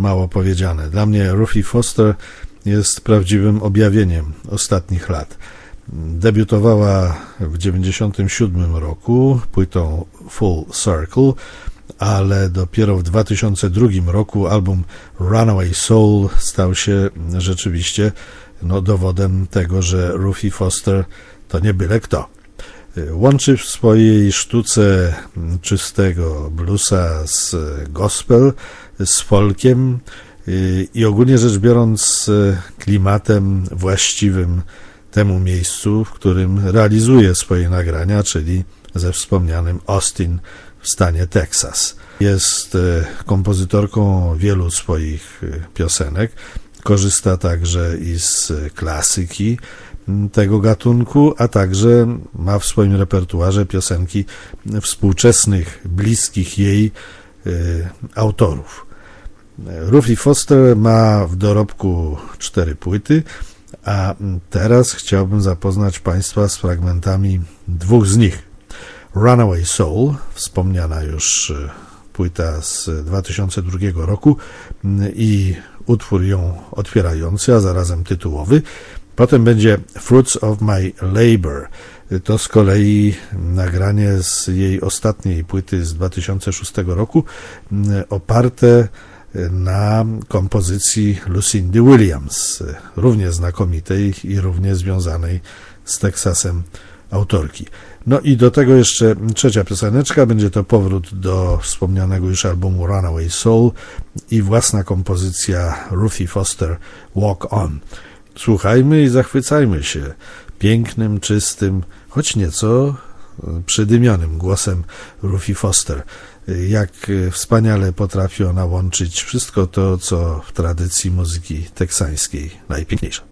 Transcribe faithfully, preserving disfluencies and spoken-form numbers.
mało powiedziane. Dla mnie Ruthie Foster jest prawdziwym objawieniem ostatnich lat. Debiutowała w dziewięćdziesiątym siódmym roku płytą Full Circle, ale dopiero w dwa tysiące drugim roku album Runaway Soul stał się rzeczywiście no, dowodem tego, że Ruthie Foster to nie byle kto. Łączy w swojej sztuce czystego bluesa z gospel, z folkiem i ogólnie rzecz biorąc klimatem właściwym temu miejscu, w którym realizuje swoje nagrania, czyli ze wspomnianym Austin w stanie Teksas. Jest kompozytorką wielu swoich piosenek, korzysta także i z klasyki tego gatunku, a także ma w swoim repertuarze piosenki współczesnych, bliskich jej y, autorów. Ruthie Foster ma w dorobku cztery płyty, a teraz chciałbym zapoznać Państwa z fragmentami dwóch z nich. Runaway Soul, wspomniana już płyta z dwa tysiące drugiego roku i utwór ją otwierający, a zarazem tytułowy. Potem będzie Fruits of My Labor. To z kolei nagranie z jej ostatniej płyty z dwa tysiące szóstego roku, oparte na kompozycji Lucindy Williams, równie znakomitej i równie związanej z Teksasem autorki. No i do tego jeszcze trzecia pioseneczka, będzie to powrót do wspomnianego już albumu Runaway Soul i własna kompozycja Ruthie Foster Walk On. Słuchajmy i zachwycajmy się pięknym, czystym, choć nieco przydymionym głosem Ruthie Foster. Jak wspaniale potrafi ona łączyć wszystko to, co w tradycji muzyki teksańskiej najpiękniejsze.